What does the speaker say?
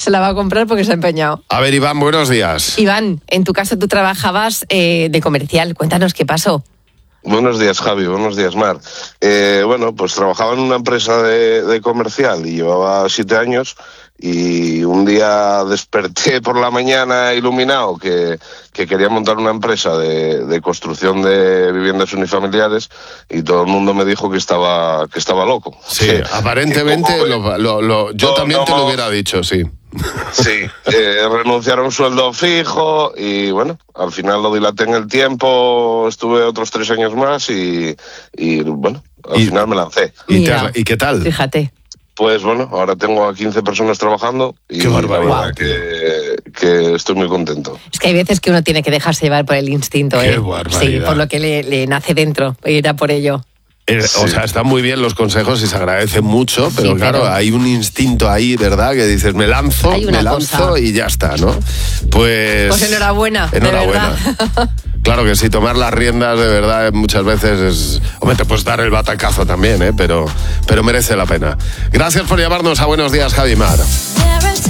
se la va a comprar porque se ha empeñado. A ver, Iván, buenos días. Iván, en tu caso tú trabajabas de comercial. Cuéntanos qué pasó. Buenos días, Javi. Buenos días, Mar. Bueno, pues trabajaba en una empresa de comercial y llevaba 7 años y un día desperté por la mañana iluminado que quería montar una empresa de construcción de viviendas unifamiliares y todo el mundo me dijo que estaba loco. Sí, aparentemente yo también te lo hubiera dicho, sí. Sí, renunciar a un sueldo fijo y bueno, al final lo dilaté en el tiempo, estuve otros 3 años más y bueno, al final me lancé. ¿Y qué tal? Fíjate. Pues bueno, ahora tengo a 15 personas trabajando y ¡qué barbaridad! Que estoy muy contento. Es que hay veces que uno tiene que dejarse llevar por el instinto, ¡Qué barbaridad! Sí, por lo que le nace dentro, ir a por ello. O sea, están muy bien los consejos y se agradece mucho, pero sí, claro, hay un instinto ahí, ¿verdad? Que dices, me lanzo y ya está, ¿no? Pues enhorabuena. Enhorabuena. De verdad. Claro que sí, tomar las riendas de verdad muchas veces es... Hombre, te puedes dar el batacazo también, pero merece la pena. Gracias por llamarnos a Buenos Días, Javi Mar.